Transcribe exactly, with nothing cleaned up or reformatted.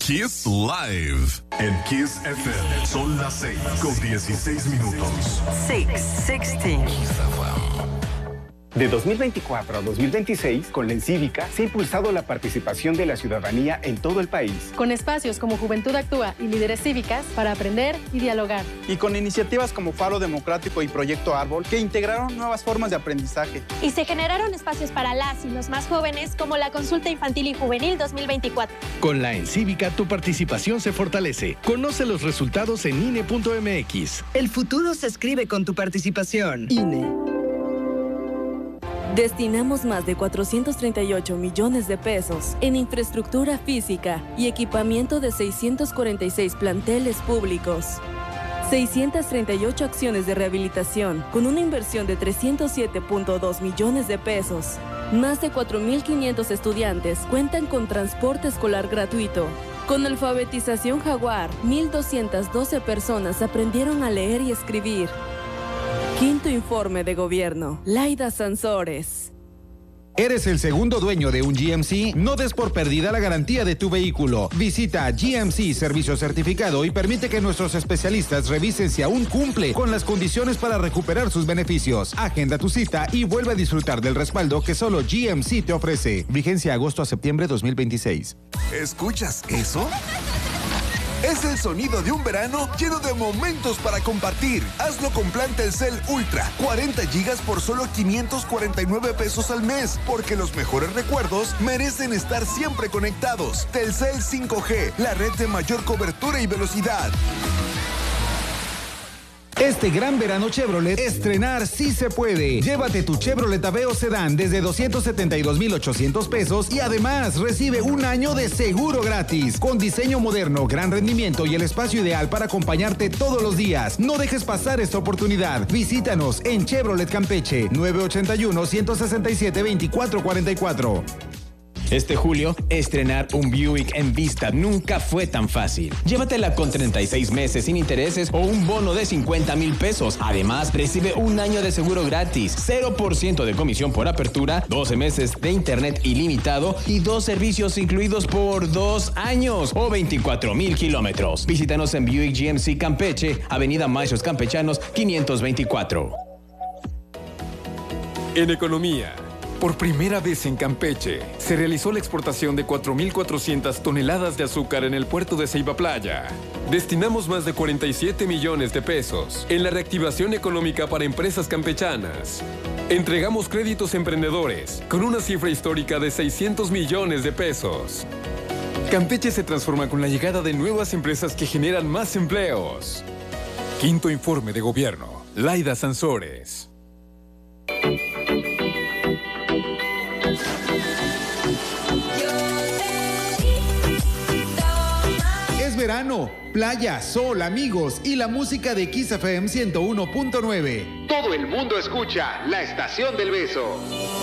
Kiss Live. En Kiss F M son las seis con dieciséis minutos. seis, dieciséis. De dos mil veinticuatro a dos mil veintiséis, con la Encívica se ha impulsado la participación de la ciudadanía en todo el país. Con espacios como Juventud Actúa y Líderes Cívicas para aprender y dialogar. Y con iniciativas como Faro Democrático y Proyecto Árbol que integraron nuevas formas de aprendizaje. Y se generaron espacios para las y los más jóvenes como la Consulta Infantil y Juvenil dos mil veinticuatro. Con la Encívica tu participación se fortalece. Conoce los resultados en I N E punto M X. El futuro se escribe con tu participación. I N E. Destinamos más de cuatrocientos treinta y ocho millones de pesos en infraestructura física y equipamiento de seiscientos cuarenta y seis planteles públicos. seiscientas treinta y ocho acciones de rehabilitación con una inversión de trescientos siete punto dos millones de pesos. Más de cuatro mil quinientos estudiantes cuentan con transporte escolar gratuito. Con alfabetización Jaguar, mil doscientas doce personas aprendieron a leer y escribir. Quinto informe de gobierno. Laida Sansores. ¿Eres el segundo dueño de un G M C? No des por perdida la garantía de tu vehículo. Visita G M C Servicio Certificado y permite que nuestros especialistas revisen si aún cumple con las condiciones para recuperar sus beneficios. Agenda tu cita y vuelve a disfrutar del respaldo que solo G M C te ofrece. Vigencia agosto a septiembre dos mil veintiséis. ¿Escuchas eso? Es el sonido de un verano lleno de momentos para compartir. Hazlo con plan Telcel Ultra. cuarenta gigas por solo quinientos cuarenta y nueve pesos al mes. Porque los mejores recuerdos merecen estar siempre conectados. Telcel cinco G, la red de mayor cobertura y velocidad. Este gran verano Chevrolet, estrenar sí se puede. Llévate tu Chevrolet Aveo Sedán desde doscientos setenta y dos mil ochocientos pesos y además recibe un año de seguro gratis. Con diseño moderno, gran rendimiento y el espacio ideal para acompañarte todos los días. No dejes pasar esta oportunidad. Visítanos en Chevrolet Campeche, nueve ochenta y uno, ciento sesenta y siete, veinticuatro cuarenta y cuatro. Este julio, estrenar un Buick Envista nunca fue tan fácil. Llévatela con treinta y seis meses sin intereses o un bono de cincuenta mil pesos. Además, recibe un año de seguro gratis, cero por ciento de comisión por apertura, doce meses de internet ilimitado y dos servicios incluidos por dos años o veinticuatro mil kilómetros. Visítanos en Buick G M C Campeche, Avenida Maestros Campechanos, quinientos veinticuatro. En economía. Por primera vez en Campeche, se realizó la exportación de cuatro mil cuatrocientas toneladas de azúcar en el puerto de Ceiba Playa. Destinamos más de cuarenta y siete millones de pesos en la reactivación económica para empresas campechanas. Entregamos créditos a emprendedores con una cifra histórica de seiscientos millones de pesos. Campeche se transforma con la llegada de nuevas empresas que generan más empleos. Quinto informe de gobierno. Laida Sansores. Es verano, playa, sol, amigos y la música de Kiss F M ciento uno punto nueve. Todo el mundo escucha La Estación del Beso.